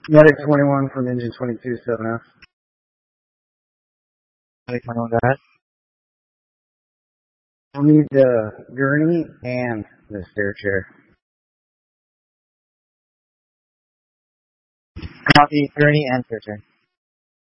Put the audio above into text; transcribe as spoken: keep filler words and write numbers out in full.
Medic twenty-one from engine twenty-two, seven F. Medic twenty-one, go ahead. I'll need the gurney and the stair chair. Copy, gurney and stair chair.